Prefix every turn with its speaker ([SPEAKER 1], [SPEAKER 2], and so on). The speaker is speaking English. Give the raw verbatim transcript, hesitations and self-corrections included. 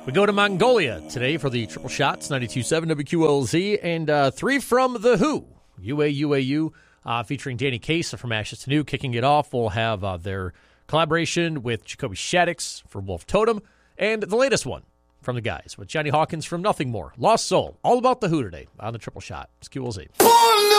[SPEAKER 1] We go to Mongolia today for the Triple Shots, ninety-two point seven W Q L Z, and uh, three from The Who, U A U A U, uh, featuring Danny Case from Ashes to New. Kicking it off, we'll have uh, their collaboration with Jacoby Shaddix for Wolf Totem, and the latest one from the guys with Johnny Hawkins from Nothing More, Lost Soul. All about The Who today on the Triple Shot. It's Q L Z.